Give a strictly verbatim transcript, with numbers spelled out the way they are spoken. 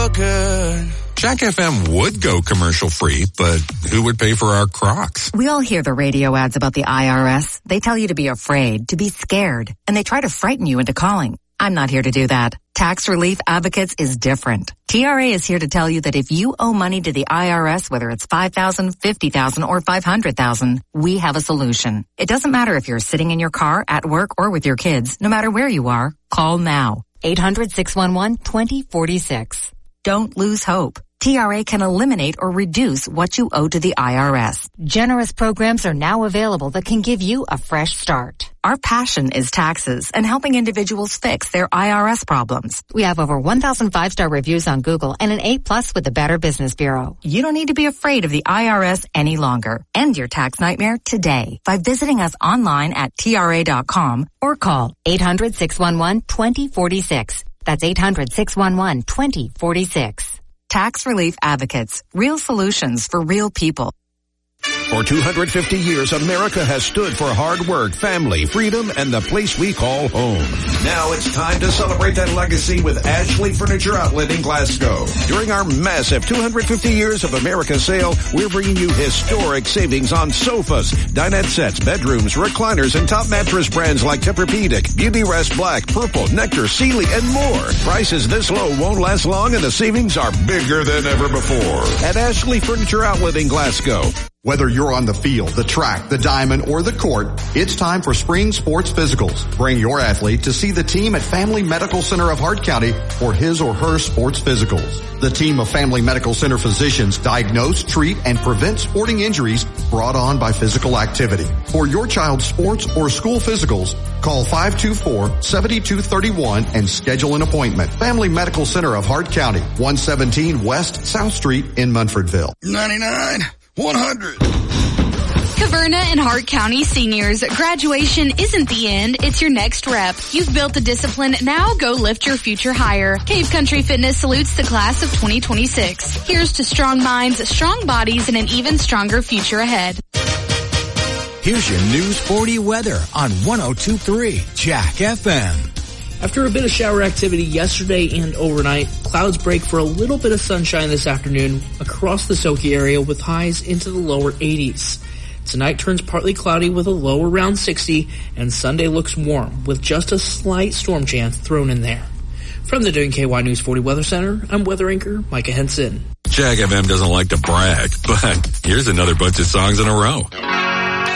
feel good. Jack F M would go commercial-free, but who would pay for our Crocs? We all hear the radio ads about the I R S. They tell you to be afraid, to be scared, and they try to frighten you into calling. I'm not here to do that. Tax Relief Advocates is different. T R A is here to tell you that if you owe money to the I R S, whether it's five thousand dollars, fifty thousand dollars, or five hundred thousand dollars, we have a solution. It doesn't matter if you're sitting in your car, at work, or with your kids. No matter where you are, call now. eight hundred, six one one, two zero four six. Don't lose hope. T R A can eliminate or reduce what you owe to the I R S. Generous programs are now available that can give you a fresh start. Our passion is taxes and helping individuals fix their I R S problems. We have over one thousand five-star reviews on Google and an A plus with the Better Business Bureau. You don't need to be afraid of the I R S any longer. End your tax nightmare today by visiting us online at T R A dot com or call eight hundred, six one one, two zero four six. That's eight hundred, six one one, two zero four six. Tax Relief Advocates. Real solutions for real people. For two hundred fifty years, America has stood for hard work, family, freedom, and the place we call home. Now it's time to celebrate that legacy with Ashley Furniture Outlet in Glasgow. During our massive two hundred fifty Years of America sale, we're bringing you historic savings on sofas, dinette sets, bedrooms, recliners, and top mattress brands like Tempur-Pedic, Beauty Rest Black, Purple, Nectar, Sealy, and more. Prices this low won't last long, and the savings are bigger than ever before. At Ashley Furniture Outlet in Glasgow. Whether you're on the field, the track, the diamond, or the court, it's time for Spring Sports Physicals. Bring your athlete to see the team at Family Medical Center of Hart County for his or her sports physicals. The team of Family Medical Center physicians diagnose, treat, and prevent sporting injuries brought on by physical activity. For your child's sports or school physicals, call five two four, seven two three one and schedule an appointment. Family Medical Center of Hart County, one seventeen West South Street in Munfordville. ninety-nine. one hundred. Caverna and Hart County seniors, graduation isn't the end, it's your next rep. You've built the discipline, now go lift your future higher. Cave Country Fitness salutes the class of twenty twenty-six. Here's to strong minds, strong bodies, and an even stronger future ahead. Here's your News forty weather on one oh two point three Jack F M. After a bit of shower activity yesterday and overnight, clouds break for a little bit of sunshine this afternoon across the Soki area with highs into the lower eighties. Tonight turns partly cloudy with a low around sixty, and Sunday looks warm with just a slight storm chance thrown in there. From the W K Y News forty Weather Center, I'm weather anchor Micah Henson. Jack F M doesn't like to brag, but here's another bunch of songs in a row.